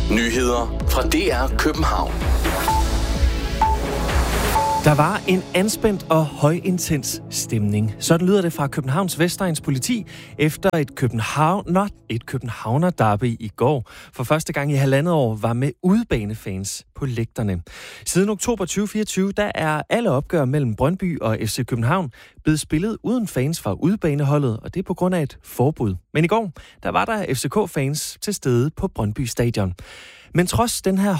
Nyheder fra DR København. Der var en anspændt og højintens stemning. Sådan lyder det fra Københavns Vestegns politi efter et københavner-derby i går. For første gang i 1,5 år var med udebanefans på lægterne. Siden oktober 2024, der er alle opgør mellem Brøndby og FC København blevet spillet uden fans fra udebaneholdet, og det er på grund af et forbud. Men i går, der var der FCK-fans til stede på Brøndby Stadion. Men trods den her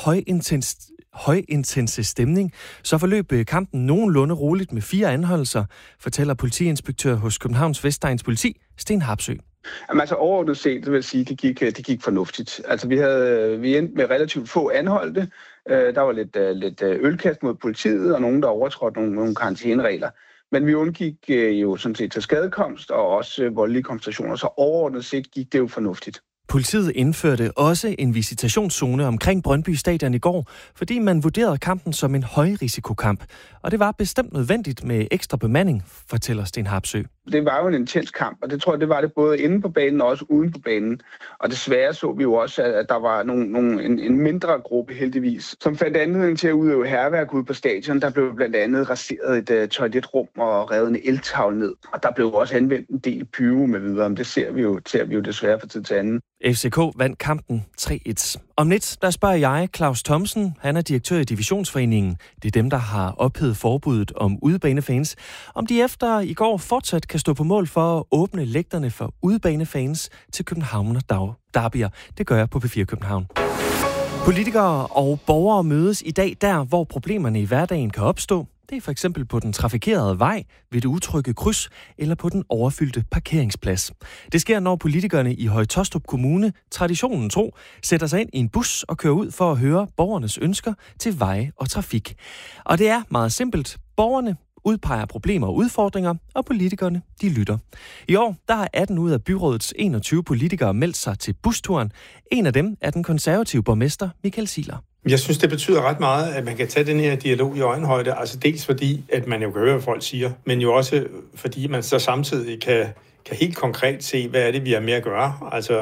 højintense stemning, så forløb kampen nogenlunde roligt med 4 anholdelser, fortæller politiinspektør hos Københavns Vestegns politi, Sten Harpsø. Jamen altså overordnet set, det vil sige, det gik fornuftigt. Altså vi endte med relativt få anholdte. Der var lidt ølkast mod politiet, og nogen, der overtrådte nogle karantæneregler. Men vi undgik jo sådan set til skadekomst og også voldelige koncentrationer, så overordnet set gik det jo fornuftigt. Politiet indførte også en visitationszone omkring Brøndby Stadion i går, fordi man vurderede kampen som en højrisikokamp. Og det var bestemt nødvendigt med ekstra bemanding, fortæller Sten Harpsø. Det var jo en intens kamp, og det tror jeg, det var det både inde på banen og også uden på banen. Og desværre så vi jo også, at der var en mindre gruppe heldigvis, som fandt anledning til at udøve hærværk ude på stadion. Der blev blandt andet raseret et toiletrum og revet en eltavle ned. Og der blev også anvendt en del pyro med videre, men det ser vi jo desværre fra tid til anden. FCK vandt kampen 3-1. Om lidt, der spørger jeg Claus Thomsen, han er direktør i Divisionsforeningen. Det er dem, der har ophævet forbuddet om udebanefans. Om de efter i går fortsat kan stå på mål for at åbne lægterne for udebanefans til København og derbyer. Det gør jeg på P4 København. Politikere og borgere mødes i dag der, hvor problemerne i hverdagen kan opstå. Det er for eksempel på den trafikerede vej, ved det utrygge kryds eller på den overfyldte parkeringsplads. Det sker, når politikerne i Høje-Taastrup Kommune, traditionen tro, sætter sig ind i en bus og kører ud for at høre borgernes ønsker til veje og trafik. Og det er meget simpelt. Borgerne udpeger problemer og udfordringer, og politikerne, de lytter. I år, der har 18 ud af byrådets 21 politikere meldt sig til busturen. En af dem er den konservative borgmester Michael Ziegler. Jeg synes, det betyder ret meget, at man kan tage den her dialog i øjenhøjde. Altså dels fordi, at man jo kan høre, hvad folk siger, men jo også fordi man så samtidig kan helt konkret se, hvad er det, vi har med at gøre. Altså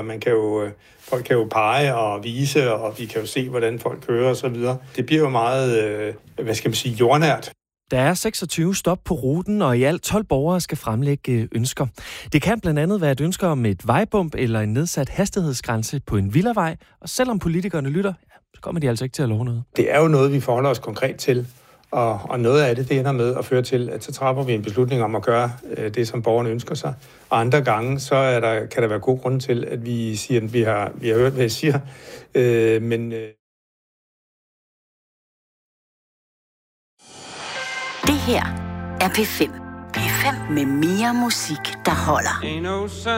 folk kan jo pege og vise, og vi kan jo se, hvordan folk kører og så videre. Det bliver jo meget, jordnært. Der er 26 stop på ruten, og i alt 12 borgere skal fremlægge ønsker. Det kan blandt andet være et ønske om et vejbump eller en nedsat hastighedsgrænse på en villavej, og selvom politikerne lytter, så kommer de altså ikke til at love noget. Det er jo noget, vi forholder os konkret til, og noget af det ender med at føre til, at så træffer vi en beslutning om at gøre det, som borgerne ønsker sig. Og andre gange, så kan der være god grund til, at vi siger, at vi har hørt, hvad jeg siger, men... Det her er P5. P5 med mere musik, der holder.